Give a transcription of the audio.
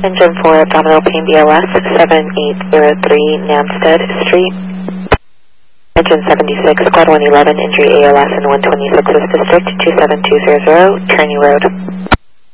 Engine 4 abdominal pain BLS 7803 Namstead Street. Engine 76, Squad 111, injury ALS in 126th District, 27200, Kearney Road.